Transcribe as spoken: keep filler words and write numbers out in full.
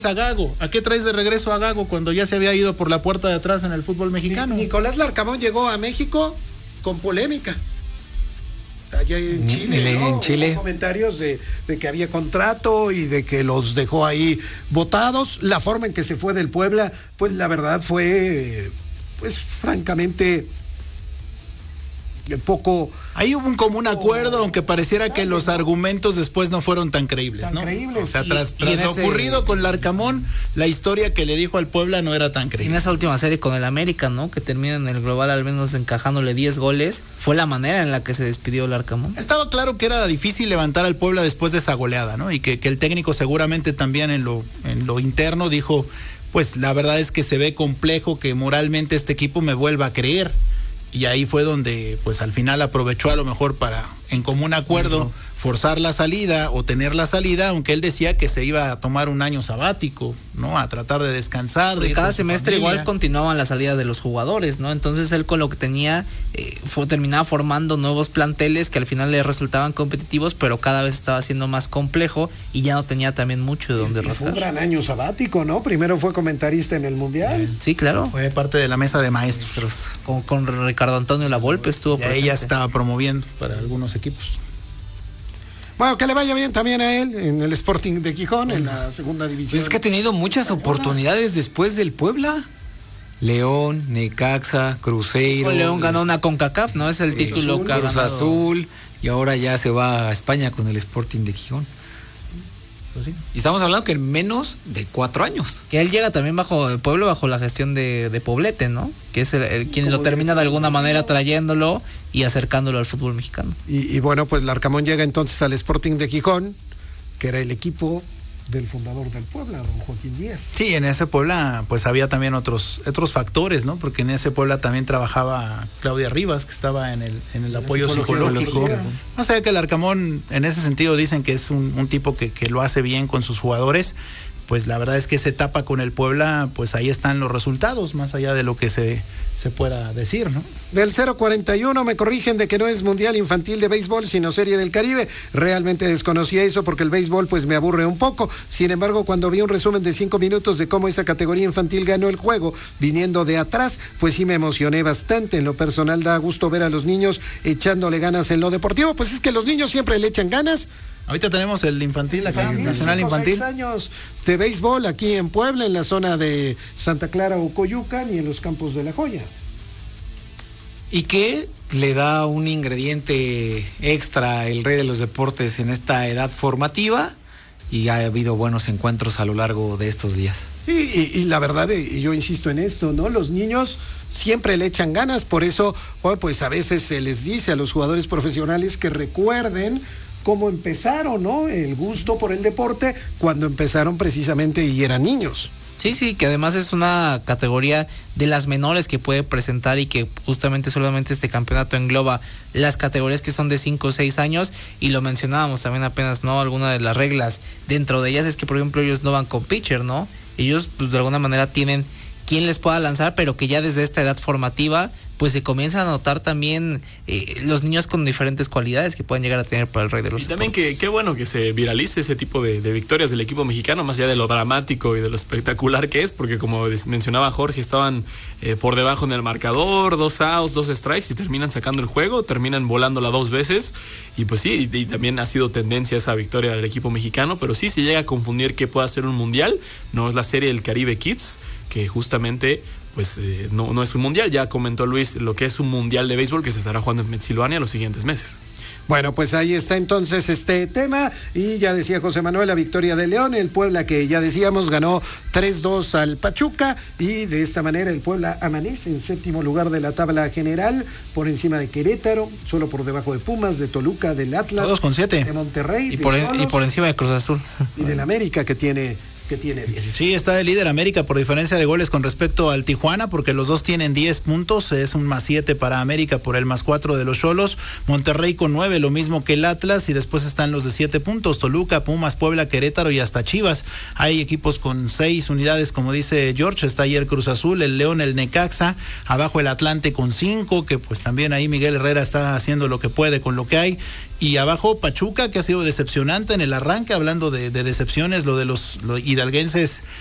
a Gago? ¿A qué traes de regreso a Gago cuando ya se había ido por la puerta de atrás en el fútbol mexicano? Nicolás Larcamón llegó a México con polémica. Allá en Chile, ¿no? En Chile. Hubo comentarios de, de que había contrato y de que los dejó ahí botados. La forma en que se fue del Puebla, pues la verdad fue, pues francamente, poco... Ahí hubo un común acuerdo, oh, aunque pareciera que los argumentos después no fueron tan creíbles, tan ¿no? creíbles. O sea, Y, tras, tras y lo ese... ocurrido con Larcamón, la historia que le dijo al Puebla no era tan creíble. En esa última serie con el América, ¿no? Que termina en el global al menos encajándole diez goles, fue la manera en la que se despidió Larcamón. Estaba claro que era difícil levantar al Puebla después de esa goleada, ¿no? Y que, que el técnico seguramente también en lo, en lo interno dijo, pues la verdad es que se ve complejo que moralmente este equipo me vuelva a creer. Y ahí fue donde, pues al final aprovechó a lo mejor para, en común acuerdo, uh-huh, forzar la salida o tener la salida, aunque él decía que se iba a tomar un año sabático, ¿no? A tratar de descansar. De ir cada con su semestre familia. igual continuaban la salida de los jugadores, ¿no? Entonces él con lo que tenía eh, fue terminaba formando nuevos planteles que al final le resultaban competitivos, pero cada vez estaba siendo más complejo y ya no tenía también mucho de donde rascar. Fue un gran año sabático, ¿no? Primero fue comentarista en el Mundial. Eh, sí, claro. Fue parte de la mesa de maestros. Con, con Ricardo Antonio Lavolpe estuvo y presente. ella estaba promoviendo para algunos equipos. Bueno, que le vaya bien también a él en el Sporting de Gijón, en la segunda división. Pues es que ha tenido muchas oportunidades después del Puebla. León, Necaxa, Cruzeiro. O León ganó una CONCACAF, ¿no? Es el Cruz título Azul, que ha Cruz ganado. Azul, y ahora ya se va a España con el Sporting de Gijón. Pues sí. Y estamos hablando que en menos de cuatro años. Que él llega también bajo el pueblo, bajo la gestión de, de Poblete, ¿no? Que es el, el, quien lo termina de alguna manera trayéndolo y acercándolo al fútbol mexicano. Y, y bueno, pues Larcamón llega entonces al Sporting de Gijón, que era el equipo del fundador del Puebla, don Joaquín Díaz. Sí, en ese Puebla pues había también otros otros factores, ¿no? Porque en ese Puebla también trabajaba Claudia Rivas, que estaba en el en el La apoyo psicológico. O sea que el Larcamón en ese sentido dicen que es un, un tipo que, que lo hace bien con sus jugadores. Pues la verdad es que esa etapa con el Puebla, pues ahí están los resultados, más allá de lo que se, se pueda decir, ¿no? Del cero cuarenta y uno me corrigen de que no es Mundial Infantil de Béisbol, sino Serie del Caribe. Realmente desconocía eso porque el béisbol pues me aburre un poco. Sin embargo, cuando vi un resumen de cinco minutos de cómo esa categoría infantil ganó el juego, viniendo de atrás, pues sí me emocioné bastante. En lo personal da gusto ver a los niños echándole ganas en lo deportivo. Pues es que los niños siempre le echan ganas. Ahorita tenemos el infantil, la Sí, nacional cinco, infantil. seis años de béisbol aquí en Puebla, en la zona de Santa Clara o Coyucan y en los campos de La Joya. Y que le da un ingrediente extra el rey de los deportes en esta edad formativa, y ha habido buenos encuentros a lo largo de estos días. Sí, y, y la verdad, y yo insisto en esto, ¿no? Los niños siempre le echan ganas, por eso, bueno, pues a veces se les dice a los jugadores profesionales que recuerden cómo empezaron, ¿no? El gusto por el deporte cuando empezaron precisamente y eran niños. Sí, sí, que además es una categoría de las menores que puede presentar y que justamente solamente este campeonato engloba las categorías que son de cinco o seis años, y lo mencionábamos también apenas, ¿no? Alguna de las reglas dentro de ellas es que, por ejemplo, ellos no van con pitcher, ¿no? Ellos, pues, de alguna manera tienen quien les pueda lanzar, pero que ya desde esta edad formativa pues se comienza a notar también eh, los niños con diferentes cualidades que pueden llegar a tener para el rey de los Y también deportes. que qué bueno que se viralice ese tipo de, de victorias del equipo mexicano, más allá de lo dramático y de lo espectacular que es, porque como mencionaba Jorge, estaban eh, por debajo en el marcador, dos outs, dos strikes, y terminan sacando el juego, terminan volándola dos veces, y pues sí, y, y también ha sido tendencia esa victoria del equipo mexicano, pero sí se llega a confundir que pueda ser un mundial. No es la Serie del Caribe Kids, que justamente pues eh, no, no es un mundial. Ya comentó Luis lo que es un mundial de béisbol que se estará jugando en Pensilvania los siguientes meses. Bueno, pues ahí está entonces este tema, y ya decía José Manuel, la victoria de León, el Puebla que ya decíamos ganó tres dos al Pachuca, y de esta manera el Puebla amanece en séptimo lugar de la tabla general, por encima de Querétaro, solo por debajo de Pumas, de Toluca, del Atlas, todos con siete, de Monterrey, y de por, en, Xolos, y por encima de Cruz Azul y del América que tiene que tiene diez. Sí, está de líder América por diferencia de goles con respecto al Tijuana, porque los dos tienen diez puntos, es un más siete para América por el más cuatro de los Xolos, Monterrey con nueve, lo mismo que el Atlas, y después están los de siete puntos, Toluca, Pumas, Puebla, Querétaro y hasta Chivas. Hay equipos con seis unidades, como dice George, está ahí el Cruz Azul, el León, el Necaxa, abajo el Atlante con cinco, que pues también ahí Miguel Herrera está haciendo lo que puede con lo que hay, Y abajo Pachuca, que ha sido decepcionante en el arranque, hablando de, de decepciones, lo de los, los hidalguenses